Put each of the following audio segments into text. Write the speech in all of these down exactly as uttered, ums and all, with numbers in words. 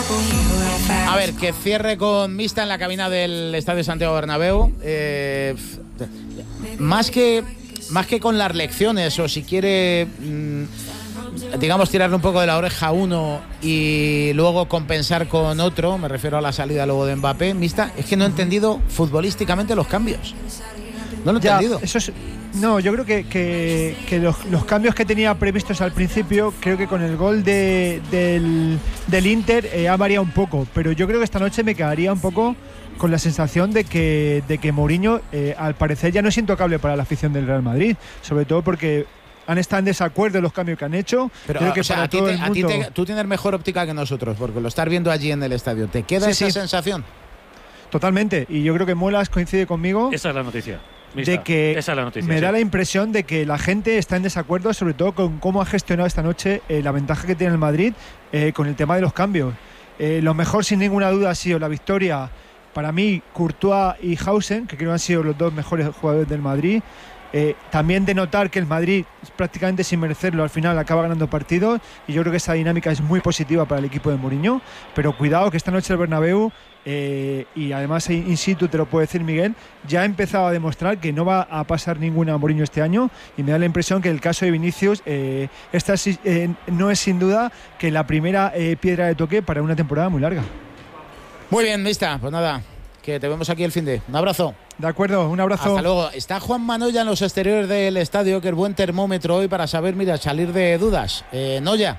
A ver, que cierre con Mista en la cabina del Estadio Santiago Bernabéu. Eh, más que más que con las lecciones, o si quiere, mmm, digamos, tirarle un poco de la oreja a uno y luego compensar con otro, me refiero a la salida luego de Mbappé, Mista, es que no he entendido futbolísticamente los cambios. No lo he ya, entendido. Eso es, no, yo creo que, que, que los, los cambios que tenía previstos al principio, creo que con el gol de, del, del Inter eh, ha variado un poco, pero yo creo que esta noche me quedaría un poco con la sensación de que, de que Mourinho, eh, al parecer, ya no es intocable para la afición del Real Madrid, sobre todo porque han estado en desacuerdo en los cambios que han hecho. Pero, creo que o sea, para a ti, todo te, el a ti mundo... te, tú tienes mejor óptica que nosotros, porque lo estás viendo allí en el estadio. ¿Te queda sí, esa sí. sensación? Totalmente, y yo creo que Muelas coincide conmigo. Esa es la noticia. Mista. De que Esa es la noticia, me sí. da la impresión de que la gente está en desacuerdo, sobre todo con cómo ha gestionado esta noche eh, la ventaja que tiene el Madrid eh, con el tema de los cambios. Eh, lo mejor, sin ninguna duda, ha sido la victoria, para mí, Courtois y Hausen, que creo que han sido los dos mejores jugadores del Madrid. Eh, también de notar que el Madrid, prácticamente sin merecerlo, al final acaba ganando partidos, y yo creo que esa dinámica es muy positiva para el equipo de Mourinho. Pero cuidado, que esta noche el Bernabéu, eh, y además in situ te lo puede decir Miguel, ya ha empezado a demostrar que no va a pasar ninguna a Mourinho este año, y me da la impresión que el caso de Vinicius eh, esta eh, no es sin duda que la primera eh, piedra de toque para una temporada muy larga. Muy bien, Mista, pues nada, que te vemos aquí el fin de. Un abrazo. De acuerdo, un abrazo. Hasta luego. Está Juan Manoya en los exteriores del estadio, que es buen termómetro hoy para saber, mira, salir de dudas. Eh, Noya.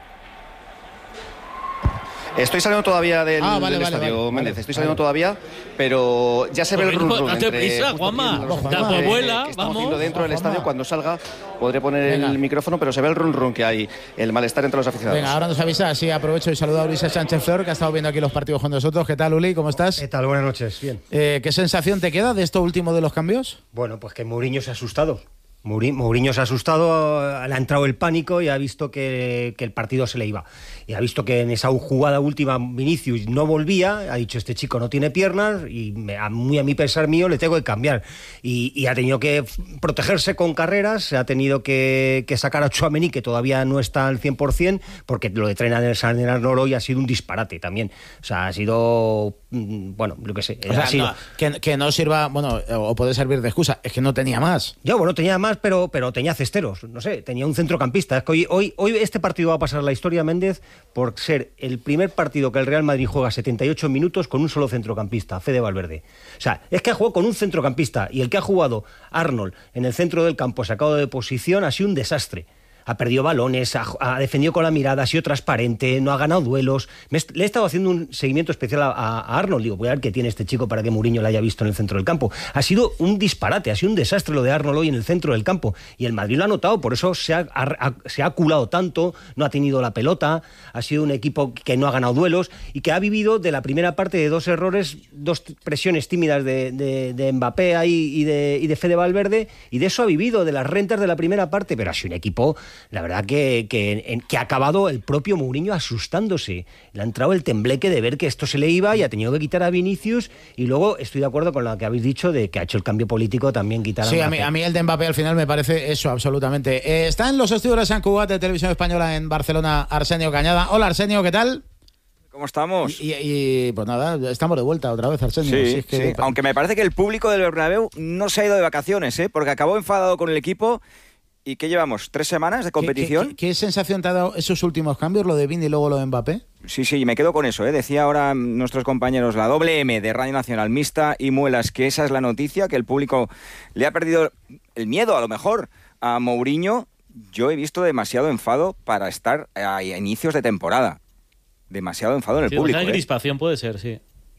Estoy saliendo todavía del, ah, vale, del vale, estadio, vale, Méndez. vale, Estoy saliendo vale. todavía, pero ya se ve el rum rum. Hazte prisa, Juanma. Da tu abuela, que estamos vamos. haciendo dentro del Juanma. estadio. Cuando salga podré poner Venga. el micrófono, pero se ve el rum rum que hay, el malestar entre los aficionados. Venga, ahora nos avisa. Así aprovecho y saludo a Ulises Sánchez Flor, que ha estado viendo aquí los partidos con nosotros. ¿Qué tal, Uli? ¿Cómo estás? ¿Qué tal? Buenas noches. Bien. Eh, ¿Qué sensación te queda de esto último de los cambios? Bueno, pues que Mourinho se ha asustado. Mourinho se ha asustado, le ha entrado el pánico y ha visto que, que el partido se le iba. Y ha visto que en esa jugada última Vinicius no volvía, ha dicho, este chico no tiene piernas y me, a, muy a mi pesar mío le tengo que cambiar. Y, y ha tenido que protegerse con carreras, ha tenido que, que sacar a Tchouaméni, que todavía no está al cien por cien, porque lo de Trent Alexander-Arnold hoy ha sido un disparate también. O sea, ha sido, bueno, lo que sé. O sea, ha sido, no, que, que no sirva, bueno, o puede servir de excusa, es que no tenía más. Ya, bueno, tenía más, pero, pero tenía cesteros, no sé, tenía un centrocampista. Es que hoy, hoy, hoy este partido va a pasar a la historia, Méndez, por ser el primer partido que el Real Madrid juega setenta y ocho minutos con un solo centrocampista, Fede Valverde. O sea, es que ha jugado con un centrocampista, y el que ha jugado Arnold en el centro del campo sacado de posición ha sido un desastre. Ha perdido balones, ha, ha defendido con la mirada, ha sido transparente, no ha ganado duelos. Me, le he estado haciendo un seguimiento especial a, a Arnold. Digo, voy a ver qué tiene este chico para que Mourinho lo haya visto en el centro del campo. Ha sido un disparate, ha sido un desastre lo de Arnold hoy en el centro del campo. Y el Madrid lo ha notado, por eso se ha, ha, se ha culado tanto, no ha tenido la pelota, ha sido un equipo que no ha ganado duelos y que ha vivido de la primera parte de dos errores, dos presiones tímidas de, de, de Mbappé ahí y de, y de Fede Valverde, y de eso ha vivido, de las rentas de la primera parte, pero ha sido un equipo... La verdad que, que, que ha acabado el propio Mourinho asustándose. Le ha entrado el tembleque de ver que esto se le iba y ha tenido que quitar a Vinicius. Y luego estoy de acuerdo con lo que habéis dicho de que ha hecho el cambio político también quitar a Sí, Mbappé. a mí, a mí el de Mbappé al final me parece eso, absolutamente. Eh, está en los estudios de Sant Cugat de Televisión Española en Barcelona, Arsenio Cañada. Hola, Arsenio, ¿qué tal? ¿Cómo estamos? Y, y, y pues nada, estamos de vuelta otra vez, Arsenio. Sí, si es que... sí. Aunque me parece que el público del Bernabéu no se ha ido de vacaciones, ¿eh? Porque acabó enfadado con el equipo. ¿Y qué llevamos? ¿Tres semanas de competición? ¿Qué, qué, qué sensación te ha dado esos últimos cambios, lo de Vini y luego lo de Mbappé? Sí, sí, me quedo con eso, ¿eh? Decía ahora nuestros compañeros, la doble M de Radio Nacional, Mista y Muelas, que esa es la noticia, que el público le ha perdido el miedo, a lo mejor, a Mourinho. Yo he visto demasiado enfado para estar a inicios de temporada. Demasiado enfado en el sí, público. O sea, ¿eh? crispación puede ser, sí.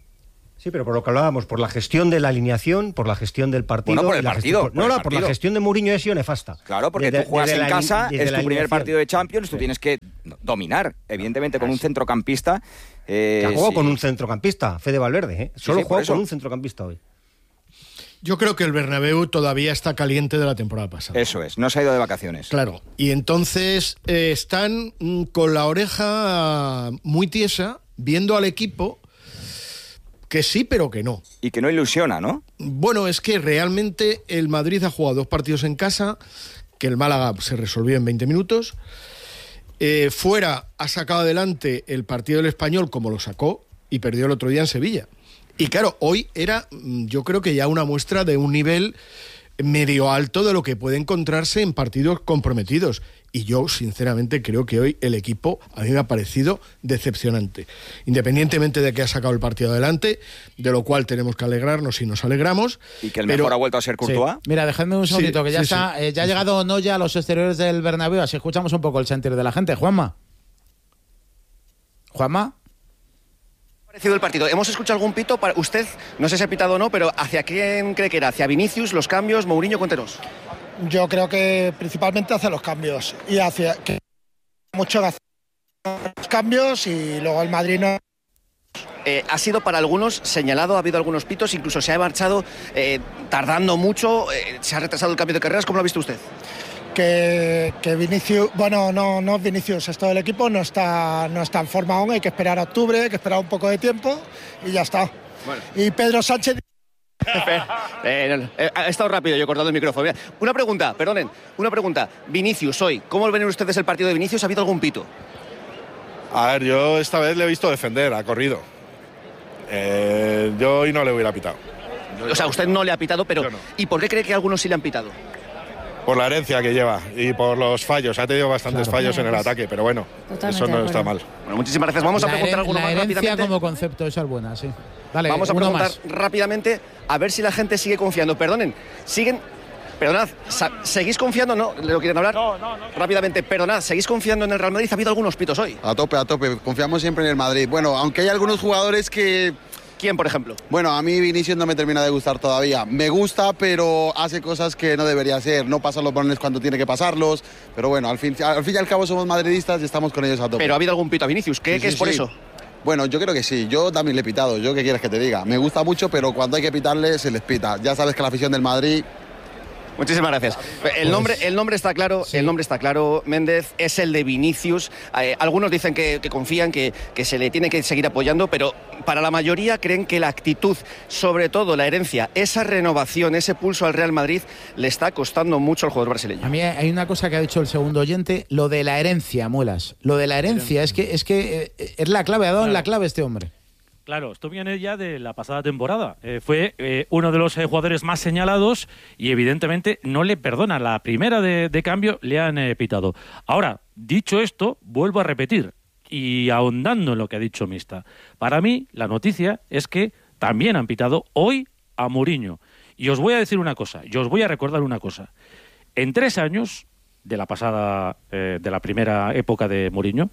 Sí, pero por lo que hablábamos, por la gestión de la alineación, por la gestión del partido... Bueno, por el la partido. Gestión, por, por no, el no, partido. por la gestión de Mourinho ha sido nefasta. Claro, porque desde, tú juegas en la, casa, es tu primer partido de Champions, tú sí. tienes que dominar, evidentemente, con un centrocampista. Eh, que ha jugado sí. con un centrocampista, Fede Valverde, ¿eh? Solo sí, jugó eso. con un centrocampista hoy. Yo creo que el Bernabéu todavía está caliente de la temporada pasada. Eso es, no se ha ido de vacaciones. Claro, y entonces eh, están mm, con la oreja muy tiesa, viendo al equipo que sí, pero que no. Y que no ilusiona, ¿no? Bueno, es que realmente el Madrid ha jugado dos partidos en casa, que el Málaga se resolvió en veinte minutos, eh, fuera ha sacado adelante el partido del Español como lo sacó y perdió el otro día en Sevilla. Y claro, hoy era, yo creo que ya una muestra de un nivel medio alto de lo que puede encontrarse en partidos comprometidos. Y yo, sinceramente, creo que hoy el equipo a mí me ha parecido decepcionante. Independientemente de que ha sacado el partido adelante, de lo cual tenemos que alegrarnos y nos alegramos. Y que el pero... mejor ha vuelto a ser Courtois. Sí. Mira, dejadme un segundito, Sí, que ya sí, está, sí. eh, ya ha llegado Noya a los exteriores del Bernabéu, así escuchamos un poco el sentir de la gente. Juanma. Juanma. Parecido el partido. ¿Hemos escuchado algún pito? Para usted, no sé si ha pitado o no, pero ¿hacia quién cree que era? ¿Hacia Vinicius, los cambios? Mourinho, cuéntenos. Yo creo que principalmente hacia los cambios y hacia que mucho que hacer los cambios y luego el Madrid no. Eh, ha sido para algunos señalado, ha habido algunos pitos, incluso se ha marchado eh, tardando mucho, eh, se ha retrasado el cambio de carreras. ¿Cómo lo ha visto usted? Que, que Vinicius, bueno, no, no Vinicius, es todo el equipo, no está, no está en forma aún, hay que esperar a octubre, hay que esperar un poco de tiempo y ya está. Bueno. Y Pedro Sánchez... eh, eh, ha estado rápido yo cortando el micrófono. Una pregunta, perdonen, una pregunta. Vinicius, hoy, ¿cómo ven ustedes el partido de Vinicius? ¿Ha habido algún pito? A ver, yo esta vez le he visto defender, ha corrido. Eh, yo hoy no le hubiera pitado. O sea, usted no le ha pitado, pero no. ¿Y por qué cree que algunos sí le han pitado? Por la herencia que lleva y por los fallos. Ha tenido bastantes Claro. fallos en el ataque, pero bueno, Totalmente eso no de está mal. Bueno, muchísimas gracias. Vamos a La, preguntar heren- alguno la más herencia rápidamente. como concepto, esa es buena, sí. Dale, Vamos a uno preguntar más. rápidamente a ver si la gente sigue confiando. Perdonen, siguen... Perdonad, sa- ¿seguís confiando? ¿No? ¿Lo quieren hablar? No, no, no. Rápidamente, perdonad, ¿seguís confiando en el Real Madrid? Ha habido algunos pitos hoy. A tope, a tope. Confiamos siempre en el Madrid. Bueno, aunque hay algunos jugadores que... ¿Quién, por ejemplo? Bueno, a mí Vinicius no me termina de gustar todavía. Me gusta, pero hace cosas que no debería hacer. No pasa los balones cuando tiene que pasarlos. Pero bueno, al fin, al fin y al cabo somos madridistas y estamos con ellos a tope. Pero ha habido algún pito a Vinicius. ¿Qué, Sí, ¿qué sí, es por sí. eso? Bueno, yo creo que sí. Yo también le he pitado. Yo qué quieres que te diga. Me gusta mucho, pero cuando hay que pitarle, se les pita. Ya sabes que la afición del Madrid... Muchísimas gracias. El nombre, el nombre está claro, sí. el nombre está claro, Méndez, es el de Vinicius. Eh, algunos dicen que, que confían, que, que se le tiene que seguir apoyando, pero para la mayoría creen que la actitud, sobre todo la herencia, esa renovación, ese pulso al Real Madrid, le está costando mucho al jugador brasileño. A mí hay una cosa que ha dicho el segundo oyente, lo de la herencia, Muelas. Lo de la herencia, es que es que eh, es la clave, ha dado en la clave este hombre. Claro, esto viene ya de la pasada temporada. Eh, fue eh, uno de los eh, jugadores más señalados y evidentemente no le perdona. La primera de, de cambio le han eh, pitado. Ahora, dicho esto, vuelvo a repetir y ahondando en lo que ha dicho Mista. Para mí, la noticia es que también han pitado hoy a Mourinho. Y os voy a decir una cosa, y os voy a recordar una cosa. En tres años de la pasada, eh, de la primera época de Mourinho,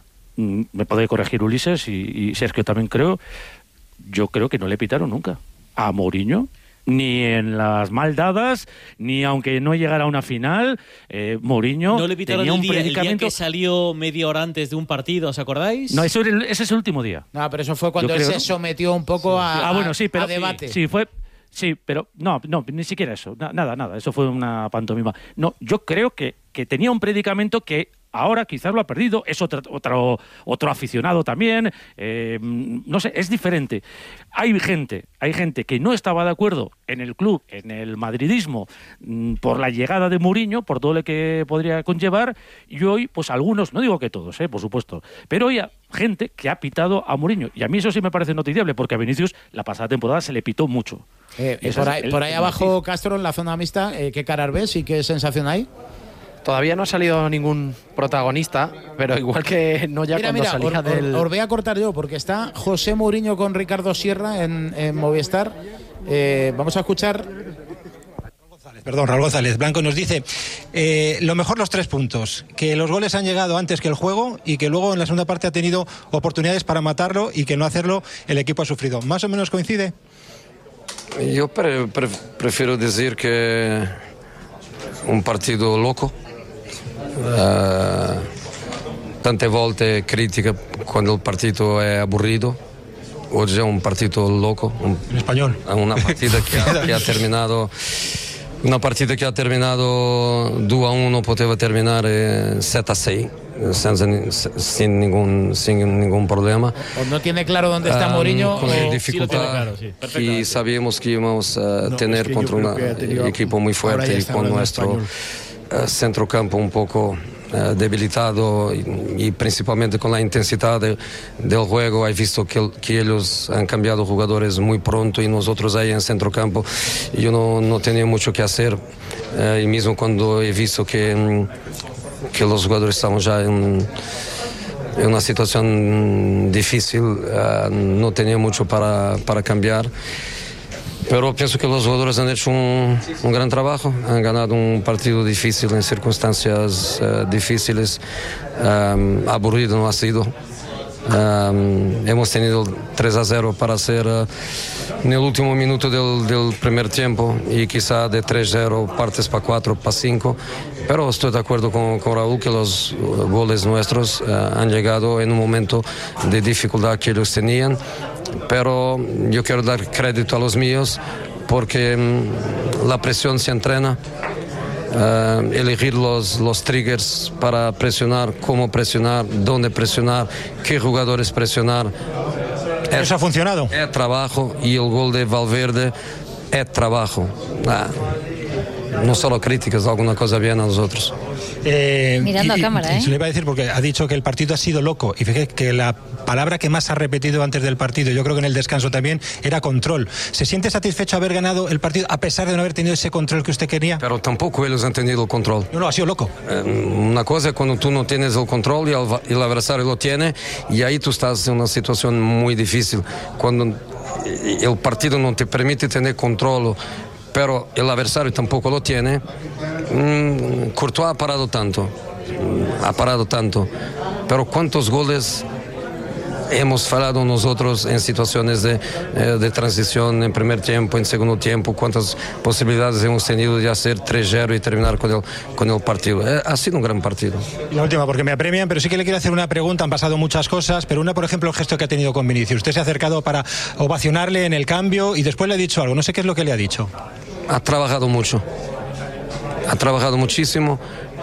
me podéis corregir Ulises y, y Sergio también creo, yo creo que no le pitaron nunca a Mourinho, ni en las mal dadas, ni aunque no llegara a una final. eh, Mourinho ¿No le pitaron tenía el un día, el día predicamento que salió media hora antes de un partido, ¿os acordáis? No, eso, ese es el último día. No, pero eso fue cuando Yo él creo, se ¿no? sometió un poco Sí. a, ah, bueno, sí, pero, a debate. Sí, fue... Sí, pero no, no, ni siquiera eso, na- nada, nada, eso fue una pantomima. No, yo creo que, que tenía un predicamento que ahora quizás lo ha perdido, es otro, otro, otro aficionado también, eh, no sé, es diferente. Hay gente, hay gente que no estaba de acuerdo en el club, en el madridismo, mm, por la llegada de Mourinho, por todo lo que podría conllevar, y hoy, pues algunos, no digo que todos, eh, por supuesto, pero hoy hay gente que ha pitado a Mourinho, y a mí eso sí me parece noticiable, porque a Vinicius la pasada temporada se le pitó mucho. Eh, eh, Ese por es ahí, el- por ahí el abajo, matiz. Castro, en la zona mixta, eh, ¿qué caras ves y qué sensación hay? Todavía no ha salido ningún protagonista, pero igual que no ya Mira, cuando mira, salía os, del... os- os voy a cortar yo, porque está José Mourinho con Ricardo Sierra en, en Movistar. Eh, vamos a escuchar... Perdón, Raúl González. Blanco nos dice, eh, lo mejor los tres puntos, que los goles han llegado antes que el juego y que luego en la segunda parte ha tenido oportunidades para matarlo y que no hacerlo el equipo ha sufrido. ¿Más o menos coincide? Io pre- pre- prefiero decir que un partido loco. Eh, tante volte critica quando il partito è aburrido. Oggi è un partito loco. Un, en español. Una partita che ha, che ha terminato. Una partita che ha terminato due a uno, poteva terminare sette a sei, senza, sin, ningún, sin ningún problema. O no tiene claro dónde está Um, Mourinho. con o... dificultad y sabíamos que íbamos a No, tener es que yo contra creo un que ha tenido- equipo muy ahora ya fuerte y está con hablando nuestro español. uh, centrocampo un poco eh, debilitado y, y principalmente con la intensidad de, del juego. He visto que, que ellos han cambiado jugadores muy pronto y nosotros ahí en centrocampo yo no, no tenía mucho que hacer, eh, y mismo cuando he visto que, que los jugadores estaban ya en, en una situación difícil, eh, no tenía mucho para, para cambiar. Pero pienso que los jugadores han hecho un, un gran trabajo, han ganado un partido difícil en circunstancias uh, difíciles, um, aburrido no ha sido. Um, hemos tenido tres a cero para hacer uh, en el último minuto del, del primer tiempo y quizá de tres a cero partes para cuatro, para cinco, pero estoy de acuerdo con, con Raúl que los uh, goles nuestros uh, han llegado en un momento de dificultad que ellos tenían, pero yo quiero dar crédito a los míos porque um, la presión se entrena. Uh, elegir los, los triggers para presionar, cómo presionar, dónde presionar, qué jugadores presionar. Eso ha funcionado. Es trabajo y el gol de Valverde es trabajo. Ah, no solo críticas, alguna cosa bien a nosotros. Eh, Mirando y, a cámara, y, ¿eh? Se le iba a decir porque ha dicho que el partido ha sido loco y fíjate que la palabra que más ha repetido antes del partido, yo creo que en el descanso también, era control. ¿Se siente satisfecho haber ganado el partido a pesar de no haber tenido ese control que usted quería? Pero tampoco ellos han tenido el control. No, no, ha sido loco. Eh, una cosa es cuando tú no tienes el control y el, y el adversario lo tiene, y ahí tú estás en una situación muy difícil. Cuando el partido no te permite tener control, pero el adversario tampoco lo tiene. Mm, Courtois ha parado tanto, mm, ha parado tanto, pero ¿cuántos goles hemos fallado nosotros en situaciones de, eh, de transición en primer tiempo, en segundo tiempo? ¿Cuántas posibilidades hemos tenido de hacer tres cero y terminar con el, con el partido? Eh, ha sido un gran partido. Y la última, porque me apremian, pero sí que le quiero hacer una pregunta. Han pasado muchas cosas, pero una, por ejemplo, el gesto que ha tenido con Vinicius. Usted se ha acercado para ovacionarle en el cambio y después le ha dicho algo. No sé qué es lo que le ha dicho. Ha trabajado mucho, ha trabajado muchísimo.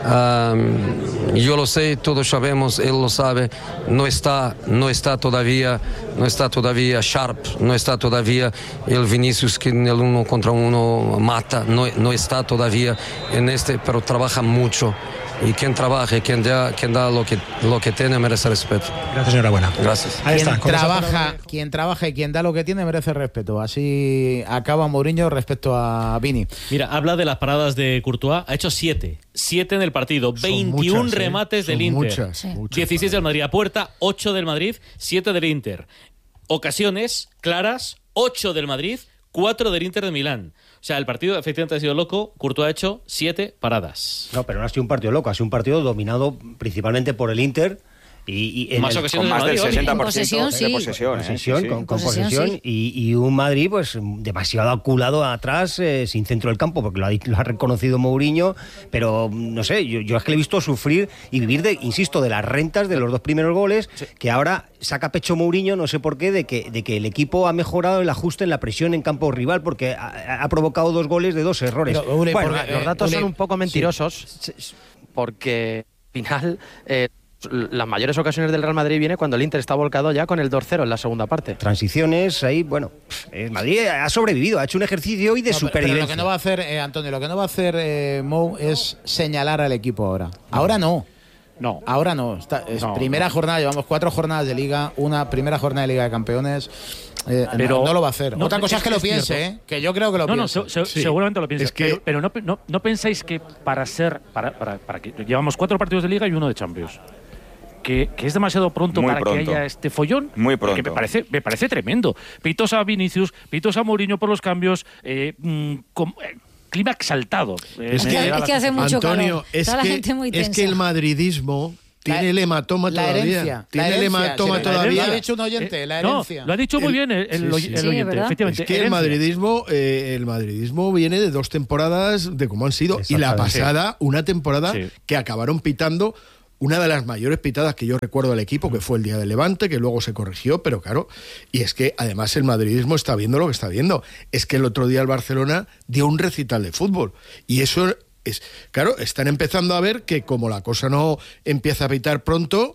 Um, yo lo sé, todos sabemos, él lo sabe. No está, no está todavía, no está todavía sharp, no está todavía el Vinicius que en el uno contra uno mata, no, no está todavía en este, pero trabaja mucho. Y quien trabaja, quien da, quien da lo que lo que tiene merece respeto. Gracias, enhorabuena. Gracias. Ahí quien está. Trabaja, quien trabaja y quien da lo que tiene merece respeto. Así acaba Mourinho respecto a Vini. Mira, habla de las paradas de Courtois. Ha hecho siete. Siete en el partido. Son veintiún muchas, ¿eh? remates Son del Inter. Muchas, sí. muchas. dieciséis del Madrid a puerta, ocho del Madrid, siete del Inter. Ocasiones claras, ocho del Madrid, cuatro del Inter de Milán. O sea, el partido efectivamente ha sido loco. Courtois ha hecho siete paradas. No, pero no ha sido un partido loco, ha sido un partido dominado principalmente por el Inter. Y, y en más el, ocasiones con más del sesenta por ciento posesión, sí. de posesión, ¿eh? posesión, Sí, con, con posesión, posesión sí. y, y un Madrid pues demasiado aculado atrás, eh, sin centro del campo, porque lo ha, lo ha reconocido Mourinho, pero no sé, yo, yo es que le he visto sufrir y vivir de, insisto, de las rentas de los dos primeros goles, sí. que ahora saca pecho Mourinho, no sé por qué, de que, de que el equipo ha mejorado el ajuste en la presión en campo rival, porque ha, ha provocado dos goles de dos errores. Pero, Uli, bueno, porque, los datos Uli, son un poco mentirosos, sí. porque al final... Eh, las mayores ocasiones del Real Madrid viene cuando el Inter está volcado ya con el dos cero en la segunda parte. Transiciones, ahí, bueno, el Madrid ha sobrevivido, ha hecho un ejercicio hoy de no, supervivencia. Pero lo que no va a hacer, eh, Antonio, lo que no va a hacer eh, Mou es señalar al equipo ahora. Ahora no. No. Ahora no. Está, es no, primera no. jornada, llevamos cuatro jornadas de Liga, una primera jornada de Liga de Campeones. Eh, pero no, no lo va a hacer. No, Otra cosa es, es que, que lo es piense, cierto. ¿eh? Que yo creo que lo no, piense. No, se, sí. seguramente lo piense. Es que... Pero, pero no, no, no pensáis que para ser. Para, para, para que llevamos cuatro partidos de Liga y uno de Champions. Que, que es demasiado pronto Muy para pronto. que haya este follón. Muy pronto. Que me parece, me parece tremendo. Pitos a Vinicius, pitos a Mourinho por los cambios. Eh, mm, com, eh, clima exaltado. Eh, es, que, es que hace mucho Antonio, calor. es Toda que, la gente muy tensa. es que el madridismo tiene la, el hematoma la todavía. Herencia, tiene la el herencia, hematoma sí, todavía. Lo ha dicho un oyente, la herencia. No, lo ha dicho muy el, bien el, el, sí, sí. el oyente, sí, efectivamente. Es que herencia. el madridismo, eh, el madridismo viene de dos temporadas de cómo han sido. Y la pasada, una temporada sí. que acabaron pitando una de las mayores pitadas que yo recuerdo del equipo, que fue el día del Levante, que luego se corrigió, pero claro, y es que además el madridismo está viendo lo que está viendo. Es que el otro día el Barcelona dio un recital de fútbol, y eso es, claro, están empezando a ver que como la cosa no empieza a pitar pronto,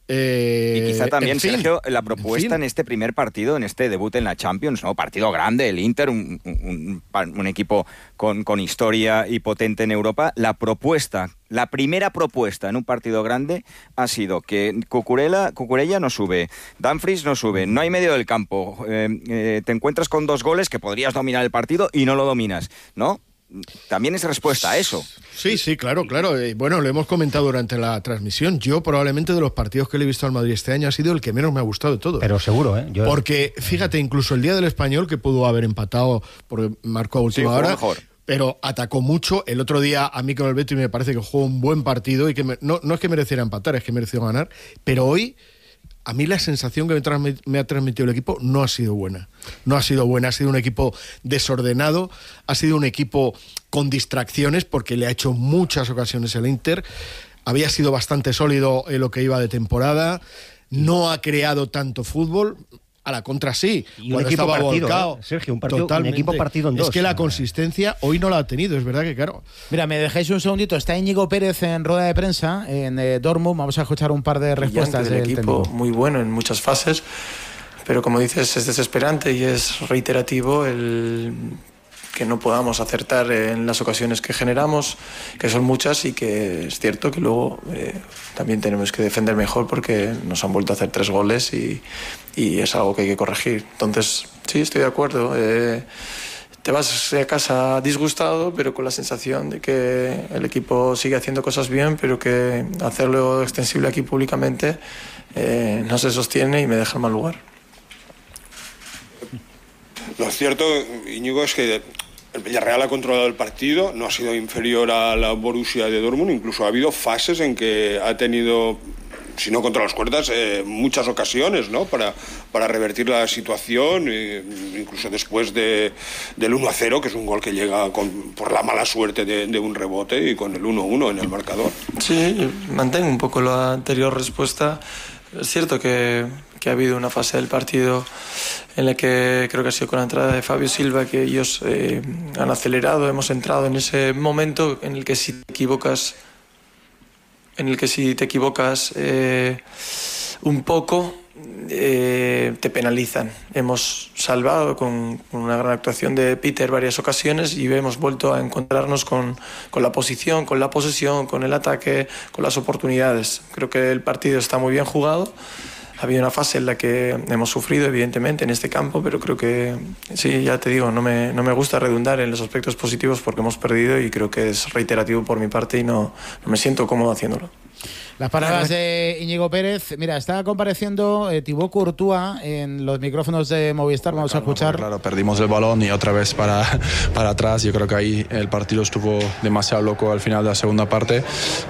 Eh, y quizá también, en fin, Sergio, la propuesta en, en este primer partido, en este debut en la Champions, ¿no? Partido grande, el Inter, un, un, un equipo con, con historia y potente en Europa. La propuesta, la primera propuesta en un partido grande ha sido que Cucurella, Cucurella no sube, Dumfries no sube, no hay medio del campo, eh, eh, te encuentras con dos goles que podrías dominar el partido y no lo dominas, ¿no? También es respuesta a eso. Sí, sí, claro, claro. Eh, bueno, lo hemos comentado durante la transmisión. Yo probablemente de los partidos que le he visto al Madrid este año ha sido el que menos me ha gustado de todo. Pero seguro, ¿eh? Yo... Porque, fíjate, incluso el día del Español, que pudo haber empatado porque marcó a última sí, hora, mejor. Pero atacó mucho. El otro día a mí con el Betis me parece que jugó un buen partido y que me, no, no es que mereciera empatar, es que mereció ganar. Pero hoy... A mí la sensación que me, transmit, me ha transmitido el equipo no ha sido buena. No ha sido buena, ha sido un equipo desordenado, ha sido un equipo con distracciones porque le ha hecho muchas ocasiones el Inter. Había sido bastante sólido en lo que iba de temporada, no ha creado tanto fútbol. A la contra sí, y un equipo estaba partido, volcado, ¿eh? Sergio, un, partido, un equipo partido en dos. Es que la consistencia hoy no la ha tenido, es verdad que claro. Mira, me dejáis un segundito, está Íñigo Pérez en rueda de prensa en eh, Dortmund, vamos a escuchar un par de respuestas del del equipo, técnico. Muy bueno en muchas fases, pero como dices es desesperante y es reiterativo el que no podamos acertar en las ocasiones que generamos, que son muchas y que es cierto que luego eh, también tenemos que defender mejor porque nos han vuelto a hacer tres goles y, y es algo que hay que corregir. Entonces, sí, estoy de acuerdo. Eh, te vas a casa disgustado, pero con la sensación de que el equipo sigue haciendo cosas bien, pero que hacerlo extensible aquí públicamente eh, no se sostiene y me deja en mal lugar. Lo cierto, Íñigo, es que el Villarreal ha controlado el partido, no ha sido inferior a la Borussia de Dortmund, incluso ha habido fases en que ha tenido, si no contra las cuerdas, eh, muchas ocasiones, ¿no? para, para revertir la situación, eh, incluso después de, del uno a cero, que es un gol que llega con, por la mala suerte de, de un rebote y con el uno uno en el marcador. Sí, mantengo un poco la anterior respuesta. Es cierto que, que ha habido una fase del partido en la que creo que ha sido con la entrada de Fabio Silva que ellos eh, han acelerado, hemos entrado en ese momento en el que si te equivocas, en el que si te equivocas eh, un poco eh, te penalizan. Hemos salvado con, con una gran actuación de Peter varias ocasiones y hemos vuelto a encontrarnos con, con la posición, con la posesión, con el ataque, con las oportunidades. Creo que el partido está muy bien jugado. Ha habido una fase en la que hemos sufrido, evidentemente, en este campo, pero creo que, sí, ya te digo, no me, no me gusta redundar en los aspectos positivos porque hemos perdido y creo que es reiterativo por mi parte y no, no me siento cómodo haciéndolo. Las palabras de Íñigo Pérez. Mira, está compareciendo eh, Thibaut Courtois en los micrófonos de Movistar. Vamos claro, a escuchar. Claro, perdimos el balón y otra vez para, para atrás. Yo creo que ahí el partido estuvo demasiado loco al final de la segunda parte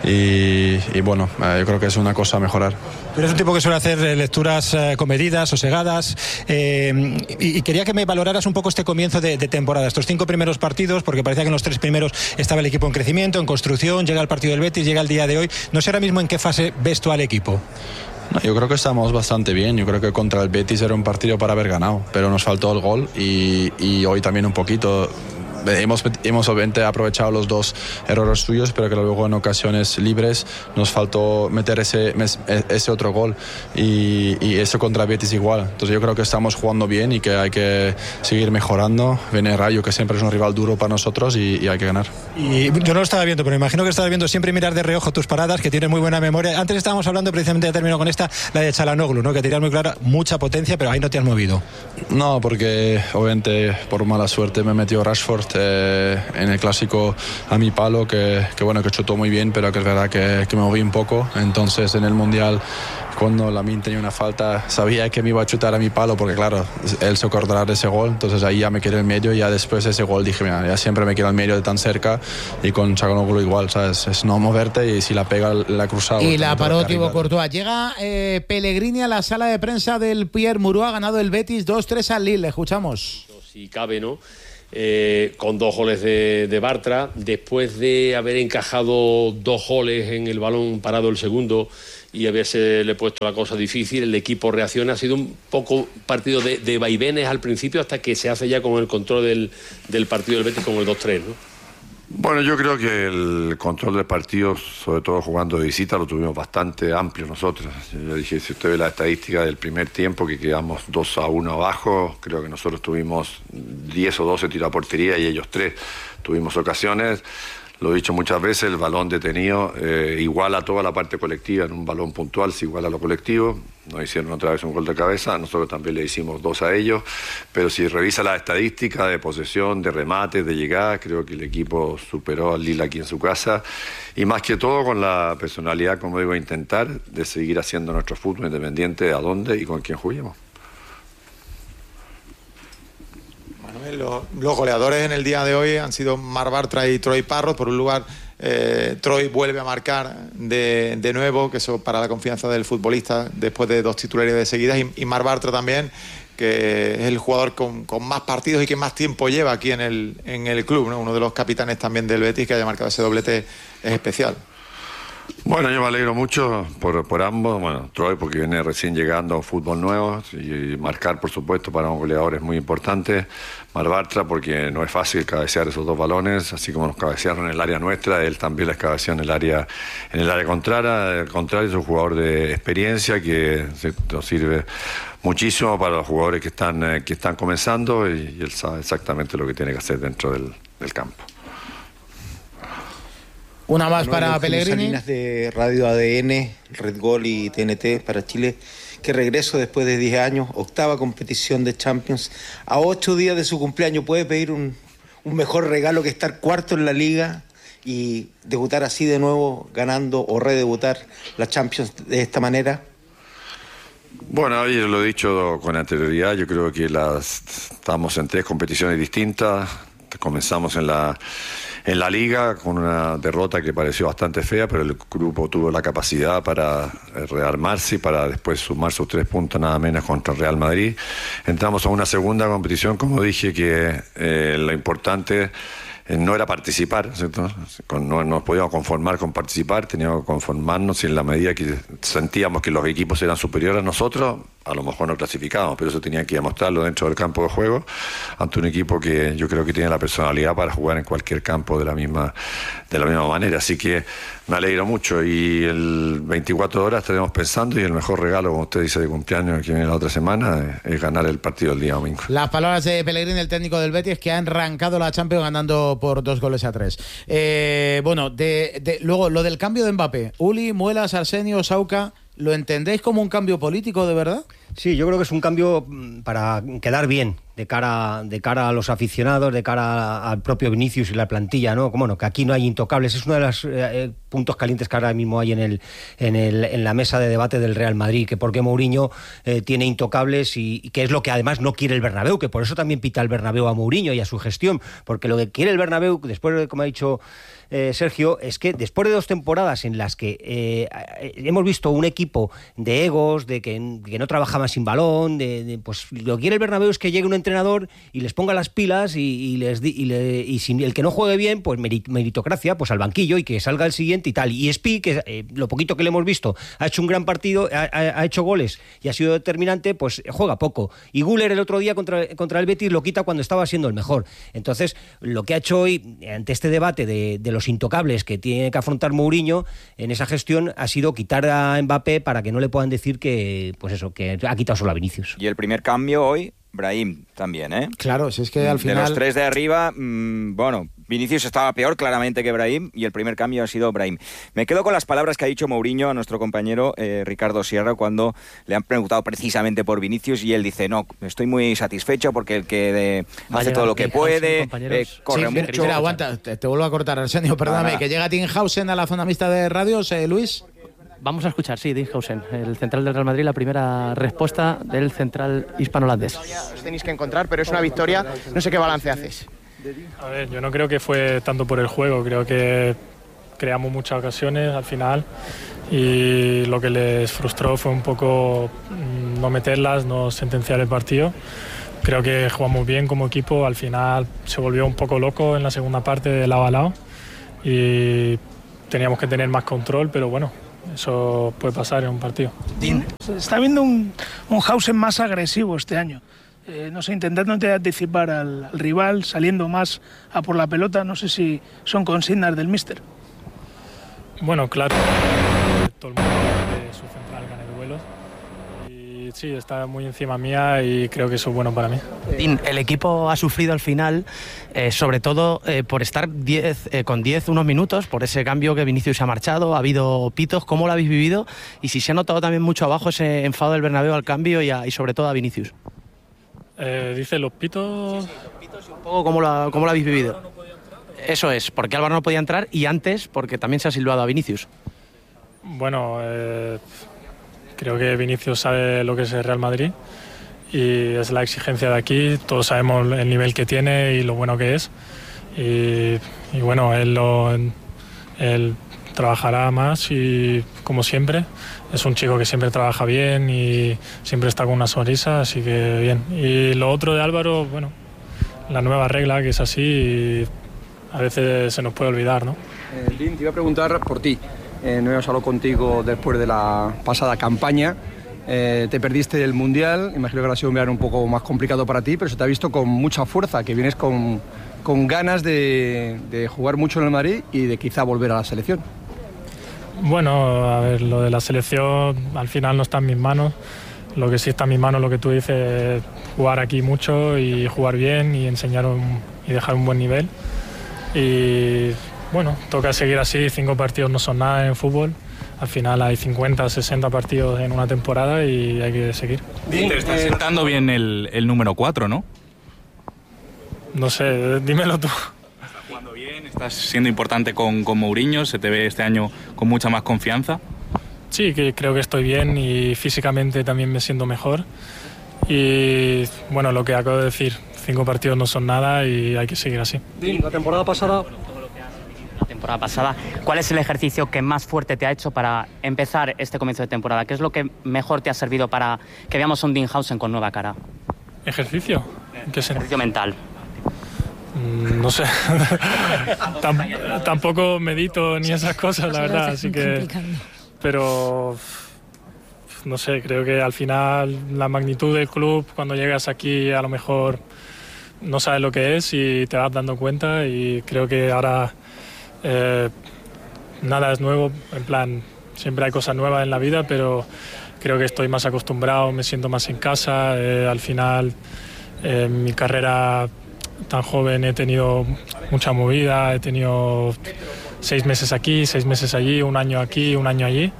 y, y bueno, eh, yo creo que es una cosa a mejorar. Tú eres un tipo que suele hacer lecturas eh, comedidas, sosegadas, eh, y, y quería que me valoraras un poco este comienzo de, de temporada, estos cinco primeros partidos, porque parecía que en los tres primeros estaba el equipo en crecimiento, en construcción, llega el partido del Betis, llega el día de hoy. No sé ahora mismo en qué fase ves tú al equipo. No, yo creo que estamos bastante bien. Yo creo que contra el Betis era un partido para haber ganado, pero nos faltó el gol y, y hoy también un poquito. Hemos, hemos obviamente aprovechado los dos errores suyos, pero que luego en ocasiones libres nos faltó meter ese, ese otro gol y, y eso contra Betis igual. Entonces yo creo que estamos jugando bien y que hay que seguir mejorando. Viene Rayo, que siempre es un rival duro para nosotros y, y hay que ganar. Y yo no lo estaba viendo, pero me imagino que estabas viendo siempre mirar de reojo tus paradas, que tienes muy buena memoria. Antes estábamos hablando, precisamente ya termino con esta, la de Çalhanoğlu, ¿no? Que tenías muy clara, mucha potencia, pero ahí no te has movido. No, porque obviamente por mala suerte me metió Rashford Eh, en el clásico a mi palo, que, que bueno, que chutó muy bien, pero que es verdad que, que me moví un poco. Entonces en el Mundial, cuando Lamine tenía una falta, sabía que me iba a chutar a mi palo, porque claro, él se acordará de ese gol. Entonces ahí ya me quedé en medio y ya después de ese gol dije, mira, ya siempre me quedo en medio de tan cerca, y con Çalhanoğlu igual, ¿sabes? Es no moverte y si la pega la cruzada. Y la paró Thibaut Courtois. Llega eh, Pellegrini a la sala de prensa del Pierre Mouroux, ha ganado el Betis dos tres al Lille, le escuchamos. Si cabe, ¿no? Eh, con dos goles de, de Bartra, después de haber encajado dos goles en el balón parado el segundo y haberse le puesto la cosa difícil, el equipo reacciona. Ha sido un poco partido de, de vaivenes al principio hasta que se hace ya con el control del, del partido del Betis con el dos tres, ¿no? Bueno, yo creo que el control del partido, sobre todo jugando de visita, lo tuvimos bastante amplio nosotros. Yo dije, si usted ve la estadística del primer tiempo, que quedamos dos a uno abajo, creo que nosotros tuvimos diez o doce tiros a portería y ellos tres. Tuvimos ocasiones, lo he dicho muchas veces, el balón detenido eh, iguala toda la parte colectiva, en un balón puntual se iguala a lo colectivo. Nos hicieron otra vez un gol de cabeza, nosotros también le hicimos dos a ellos, pero si revisa la estadística de posesión, de remates, de llegadas, creo que el equipo superó al Lille aquí en su casa, y más que todo con la personalidad, como digo, intentar de seguir haciendo nuestro fútbol independiente de a dónde y con quién juguemos. Manuel, los, los goleadores en el día de hoy han sido Marc Bartra y Troy Parrott. Por un lugar, eh, Troy vuelve a marcar de, de nuevo, que eso para la confianza del futbolista después de dos titularidades seguidas, y, y Marc Bartra también, que es el jugador con, con más partidos y que más tiempo lleva aquí en el, en el club, ¿no? Uno de los capitanes también del Betis que haya marcado ese doblete es especial. Bueno, yo me alegro mucho por, por ambos. Bueno, Troy porque viene recién llegando a un fútbol nuevo, y marcar, por supuesto, para un goleador es muy importante. Marc Bartra porque no es fácil cabecear esos dos balones, así como nos cabecearon en el área nuestra, él también les cabeceó en el área, en el área contraria. El contrario, es un jugador de experiencia que nos sirve muchísimo para los jugadores que están, eh, que están comenzando, y, y él sabe exactamente lo que tiene que hacer dentro del, del campo. Una más Manuel, para Eugenio Pellegrini. Salinas de Radio A D N, Red Gol y T N T para Chile. Que regreso después de diez años, octava competición de Champions. A ocho días de su cumpleaños, ¿puede pedir un, un mejor regalo que estar cuarto en la Liga y debutar así de nuevo, ganando o redebutar la Champions de esta manera? Bueno, yo lo he dicho con anterioridad, yo creo que las estamos en tres competiciones distintas. Comenzamos en la, en la Liga con una derrota que pareció bastante fea, pero el grupo tuvo la capacidad para rearmarse y para después sumar sus tres puntos nada menos contra el Real Madrid. Entramos a una segunda competición, como dije, que eh, lo importante no era participar, ¿cierto? No nos podíamos conformar con participar, teníamos que conformarnos, y en la medida que sentíamos que los equipos eran superiores a nosotros, a lo mejor no clasificábamos, pero eso tenía que demostrarlo dentro del campo de juego ante un equipo que yo creo que tiene la personalidad para jugar en cualquier campo de la misma, de la misma manera. Así que me alegro mucho, y el veinticuatro horas estaremos pensando, y el mejor regalo, como usted dice, de cumpleaños que viene la otra semana es ganar el partido el día domingo. Las palabras de Pellegrini, el técnico del Betis, que ha arrancado la Champions ganando por dos goles a tres. Eh, bueno, de, de, luego lo del cambio de Mbappé. Uli, Muelas, Arsenio, Sauca, ¿lo entendéis como un cambio político de verdad? Sí, yo creo que es un cambio para quedar bien de cara, de cara a los aficionados, de cara al propio Vinicius y la plantilla, ¿no? Como no, que aquí no hay intocables. Es uno de los eh, puntos calientes que ahora mismo hay en el, en el en la mesa de debate del Real Madrid, que porque Mourinho eh, tiene intocables, y, y que es lo que además no quiere el Bernabéu, que por eso también pita el Bernabéu a Mourinho y a su gestión, porque lo que quiere el Bernabéu, después de, como ha dicho eh, Sergio, es que después de dos temporadas en las que eh, hemos visto un equipo de egos, de que, que no trabajaba sin balón, de, de, pues lo que quiere el Bernabéu es que llegue un entrenador y les ponga las pilas, y, y les di, y, le, y si el que no juegue bien, pues meritocracia, pues al banquillo, y que salga el siguiente y tal. Y Spi, que eh, lo poquito que le hemos visto, ha hecho un gran partido, ha, ha hecho goles y ha sido determinante, pues juega poco. Y Güler el otro día contra, contra el Betis lo quita cuando estaba siendo el mejor. Entonces, lo que ha hecho hoy, ante este debate de, de los intocables que tiene que afrontar Mourinho en esa gestión, ha sido quitar a Mbappé para que no le puedan decir que, pues eso, que ha quitado solo a Vinicius. Y el primer cambio hoy, Brahim también, ¿eh? Claro, si es que al final... De los tres de arriba, mmm, bueno, Vinicius estaba peor claramente que Brahim, y el primer cambio ha sido Brahim. Me quedo con las palabras que ha dicho Mourinho a nuestro compañero eh, Ricardo Sierra cuando le han preguntado precisamente por Vinicius, y él dice, no, estoy muy satisfecho porque el que de, hace todo lo que puede, eh, corre sí, mucho... Mira, aguanta, te, te vuelvo a cortar, Arsenio, perdóname, que llega Tinhausen a la zona mixta de radios, eh, Luis... Vamos a escuchar, sí, Dinhausen, el central del Real Madrid, la primera respuesta del central hispano-holandés. Os tenéis que encontrar, pero es una victoria. No sé qué balance haces. A ver, yo no creo que fue tanto por el juego, creo que creamos muchas ocasiones al final, y lo que les frustró fue un poco no meterlas, no sentenciar el partido. Creo que jugamos bien como equipo, al final se volvió un poco loco en la segunda parte de lado a lado, y teníamos que tener más control, pero bueno, eso puede pasar en un partido. Se está viendo un, un Hausen más agresivo este año. eh, no sé, intentando anticipar al, al rival, saliendo más a por la pelota. No sé si son consignas del míster. Bueno, claro, todo el mundo de su central gane duelos. Y sí, está muy encima mía y creo que eso es bueno para mí. El equipo ha sufrido al final, eh, sobre todo eh, por estar diez, eh, con diez unos minutos, por ese cambio que Vinicius se ha marchado, ha habido pitos. ¿Cómo lo habéis vivido? Y si se ha notado también mucho abajo ese enfado del Bernabéu al cambio y, a, y sobre todo a Vinicius. Eh, dice los pitos... Sí, los pitos y un poco cómo lo, cómo lo habéis vivido. Eso es, porque Álvaro no podía entrar y antes porque también se ha silbado a Vinicius. Bueno, eh, creo que Vinicius sabe lo que es el Real Madrid y es la exigencia de aquí. Todos sabemos el nivel que tiene y lo bueno que es. Y, y bueno, él, lo, él trabajará más y como siempre. Es un chico que siempre trabaja bien y siempre está con una sonrisa, así que bien. Y lo otro de Álvaro, bueno, la nueva regla que es así y a veces se nos puede olvidar, ¿no? Eh, Dean, te iba a preguntar por ti. Eh, no hemos hablado contigo después de la pasada campaña. Eh, te perdiste el Mundial, imagino que ahora ha sido un verano un poco más complicado para ti, pero se te ha visto con mucha fuerza, que vienes con, con ganas de, de jugar mucho en el Madrid y de quizá volver a la selección. Bueno, a ver, lo de la selección al final no está en mis manos. Lo que sí está en mis manos, lo que tú dices, es jugar aquí mucho y jugar bien y enseñar un, y dejar un buen nivel. Y bueno, toca seguir así, cinco partidos no son nada en fútbol. Al final hay cincuenta, sesenta partidos en una temporada y hay que seguir. Te está sentando bien el, el número cuatro, ¿no? No sé, dímelo tú. Estás jugando bien, estás siendo importante con, con Mourinho, se te ve este año con mucha más confianza. Sí, que creo que estoy bien y físicamente también me siento mejor. Y bueno, lo que acabo de decir, cinco partidos no son nada y hay que seguir así. La temporada pasada... La temporada pasada, ¿cuál es el ejercicio que más fuerte te ha hecho para empezar este comienzo de temporada? ¿Qué es lo que mejor te ha servido para que veamos un Dinhausen con nueva cara? ¿Ejercicio? ¿Qué ejercicio mental? Mm, no sé. Tamp- tampoco medito ni esas cosas, la verdad, así que... Pero... no sé, creo que al final la magnitud del club, cuando llegas aquí a lo mejor no sabes lo que es y te vas dando cuenta y creo que ahora eh, nada es nuevo, en plan, siempre hay cosas nuevas en la vida, pero creo que estoy más acostumbrado, me siento más en casa, eh, al final eh, en mi carrera tan joven he tenido mucha movida, he tenido seis meses aquí, seis meses allí, un año aquí, un año allí.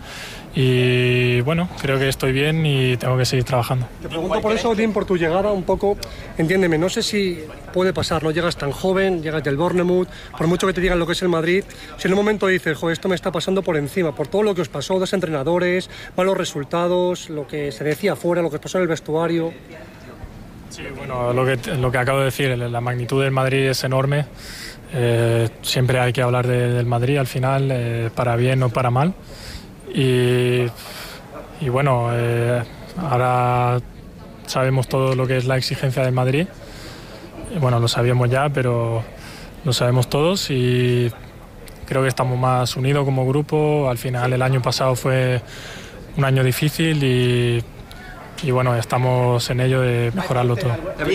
Y bueno, creo que estoy bien y tengo que seguir trabajando. Te pregunto por eso, Dean, por tu llegada un poco, entiéndeme, no sé si puede pasar, no llegas tan joven, llegas del Bournemouth, por mucho que te digan lo que es el Madrid, si en un momento dices, joder, esto me está pasando por encima, por todo lo que os pasó, dos entrenadores, malos resultados, lo que se decía afuera, lo que os pasó en el vestuario. Sí, bueno, lo que, lo que acabo de decir, la magnitud del Madrid es enorme, eh, siempre hay que hablar de, del Madrid al final, eh, para bien o para mal. Y, y bueno, eh, ahora sabemos todo lo que es la exigencia del Madrid. Y bueno, lo sabíamos ya, pero lo sabemos todos y creo que estamos más unidos como grupo. Al final el año pasado fue un año difícil y, y bueno, estamos en ello de mejorarlo todo.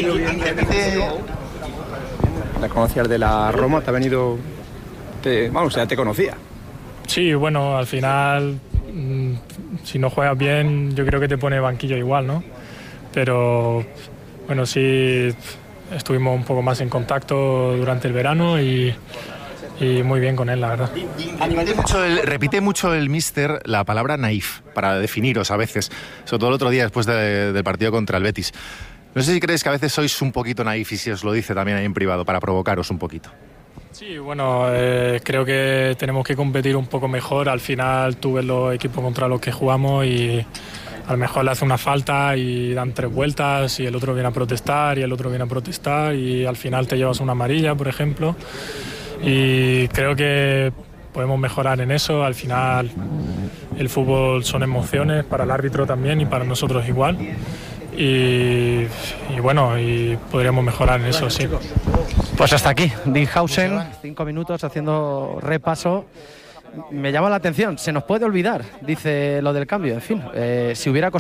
La conocías de la Roma, te ha venido... Te, vamos, ya te conocía. Sí, bueno, al final, mmm, si no juegas bien, yo creo que te pone banquillo igual, ¿no? Pero, bueno, sí, estuvimos un poco más en contacto durante el verano y, y muy bien con él, la verdad. Repite mucho el, repite mucho el míster la palabra naif para definiros a veces, sobre todo el otro día después de, del partido contra el Betis. No sé si creéis que a veces sois un poquito naif y si os lo dice también ahí en privado para provocaros un poquito. Sí, bueno, eh, creo que tenemos que competir un poco mejor. Al final tú ves los equipos contra los que jugamos y a lo mejor le hace una falta y dan tres vueltas y el otro viene a protestar y el otro viene a protestar y al final te llevas una amarilla, por ejemplo. Y creo que podemos mejorar en eso. Al final el fútbol son emociones para el árbitro también y para nosotros igual. Y, y bueno, y podríamos mejorar en eso, sí. Pues hasta aquí, Dinhausen, cinco minutos haciendo repaso. Me llama la atención, se nos puede olvidar, dice lo del cambio, en fin, eh, si hubiera costado